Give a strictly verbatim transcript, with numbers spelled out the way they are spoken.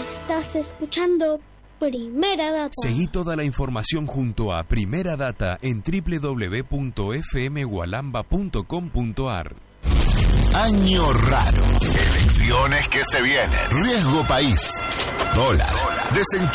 Estás escuchando Primera Data. Seguí toda la información junto a Primera Data en doble u doble u doble u punto f m gualamba punto com punto a r. Año raro. Elecciones que se vienen. Riesgo país. Dólar. Desenchufe.